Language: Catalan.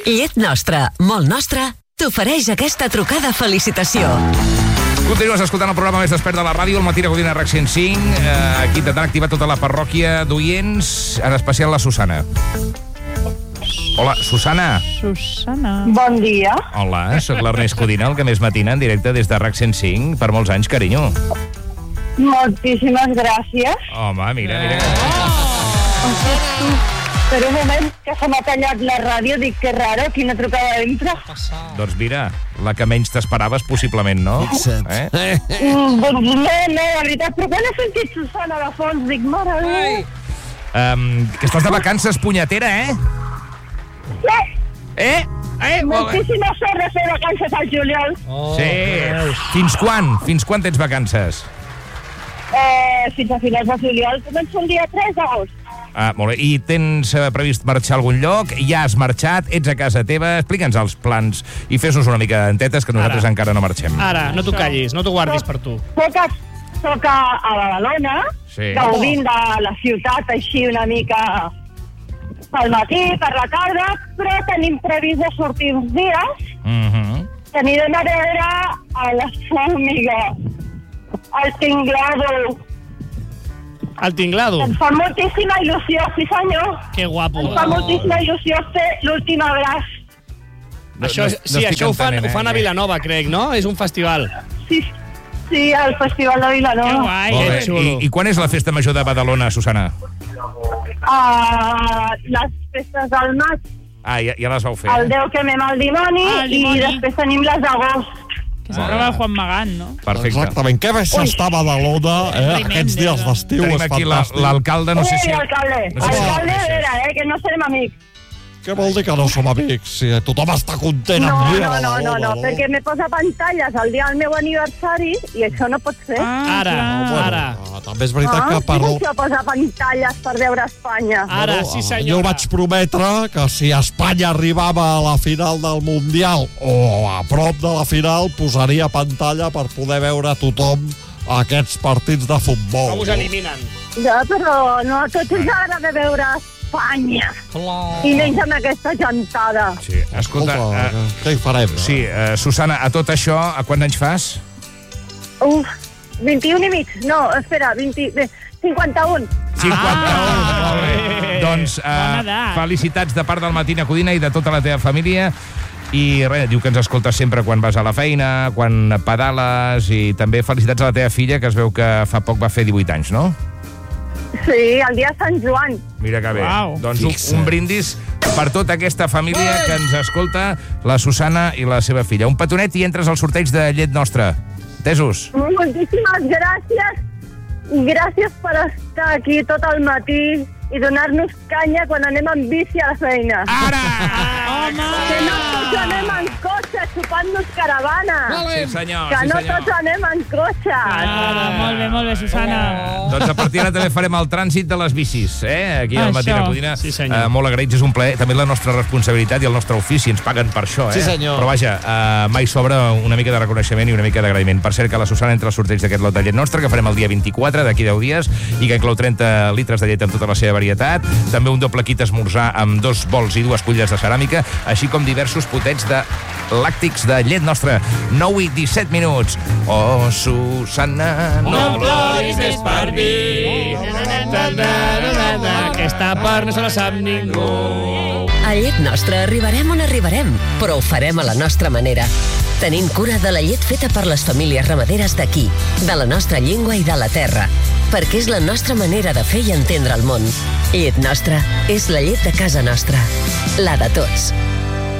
Llet Nostra, molt nostra, t'ofereix aquesta trucada felicitació. Continues escoltant el programa més despert de la ràdio, el Matí de Codina RAC 105. Aquí t'han activat tota la parròquia d'oients, en especial la Susana. Hola, Susana. Susana. Bon dia. Hola, sóc l'Ernest Codina, el que més matina en directe des de RAC 105. Per molts anys, carinyo. Moltíssimes gràcies. Home, mira. Per un moment que se m'ha tallat la ràdio, dic que raro, quina trucada entra. Doncs mira, la que menys t'esperaves, possiblement, no? Doncs no, la veritat, però quan he sentit Susana de fons, dic, mare meva. Que estàs de vacances, punyetera, Sí, moltíssima sort de fer vacances al juliol. Sí. Fins quan? Fins quan tens vacances? Fins a finals de juliol, començo el dia 3 d'agost. Molt bé. I tens previst marxar a algun lloc? Ja has marxat? Ets a casa teva? Explica'ns els plans i fes-nos una mica d'entetes, que nosaltres encara no marxem. Ara, no t'ho callis, no t'ho guardis per tu. Soc a Badalona, gaudint de la ciutat així una mica pel matí, per la tarda, però tenim previst de sortir uns dies. Anirem a veure a les formigues, al Tinglado. El Tinglado. Ens fa moltíssima il·lusió, sí senyor. Que guapo. Ens fa moltíssima il·lusió fer l'últim abraç. Això ho fan a Vilanova, crec, no? És un festival. Sí, al Festival de Vilanova. Que guai, que xulo. I quan és la festa major de Badalona, Susana? Les festes del maig. Ja les vau fer. El 10 que anem al dimoni i després tenim les d'agost. Que s'aprova el Juan Magán, no? Perfecte. Exactament. Què ves estar a Badalona aquests dies d'estiu? Tenim aquí l'alcalde, no sé si... Alcalde era, que no serem amics. Què vol dir que no som amics? Si tothom està content amb mi a Badalona. No, perquè me posa pantalles el dia del meu aniversari i això no pot ser. Ara. També és veritat que parlo... Sí, posa pantalles per veure Espanya. Ara, sí senyora. Jo vaig prometre que si Espanya arribava a la final del Mundial o a prop de la final, posaria pantalla per poder veure tothom aquests partits de futbol. Com us eliminen? Ja, però no a tots ens agrada veure Espanya. I menys amb aquesta gentada. Sí, escolta... Què hi farem? Sí, Susana, a tot això, a quants anys fas? 21 i mig. No, espera, 51. 51, molt bé. Doncs felicitats de part del Matina Codina i de tota la teva família. I res, diu que ens escoltes sempre quan vas a la feina, quan pedales, i també felicitats a la teva filla, que es veu que fa poc va fer 18 anys, no? Sí, el dia de Sant Joan. Mira que bé. Doncs un brindis per tota aquesta família que ens escolta, la Susana i la seva filla. Un petonet i entres al sorteig de Llet Nostra. Entesos? Moltíssimes gràcies. Gràcies per estar aquí tot el matí i donar-nos canya quan anem en bici a la feina. Ara! Home! Que no tots anem en cotxe xupant-nos caravana. Sí, senyor. Que no tots anem en cotxe. Molt bé, Susana. Doncs a partir d'ara també farem el trànsit de les bicis, aquí al Matina Codina. Sí, senyor. Molt agraïts, és un plaer. També la nostra responsabilitat i el nostre ofici, ens paguen per això, Sí, senyor. Però vaja, mai sobra una mica de reconeixement i una mica d'agraïment. Per cert, que la Susana entra al sorteig d'aquest lot de llet nostra, que farem el dia 24, d'aquí 10 dies, i que inclou 30 litres de llet amb tota la seva varietat, també un doble kit esmorzar amb 2 bols i 2 cutlles de ceràmica, així com diversos potets de làctics de llet nostra. 9 i 17 minuts. Oh, Susana, no ploris més per mi. Aquesta part no se la sap ningú. A Llet Nostra arribarem on arribarem, però ho farem a la nostra manera. Tenint cura de la llet feta per les famílies ramaderes d'aquí, de la nostra llengua i de la terra, perquè és la nostra manera de fer i entendre el món. Llet Nostra és la llet de casa nostra, la de tots.